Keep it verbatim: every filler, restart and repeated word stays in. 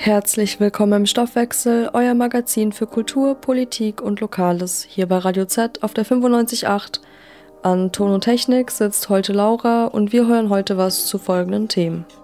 Herzlich willkommen im Stoffwechsel, euer Magazin für Kultur, Politik und Lokales, hier bei Radio Z auf der fünfundneunzig Komma acht. An Ton und Technik sitzt heute Laura und wir hören heute was zu folgenden Themen.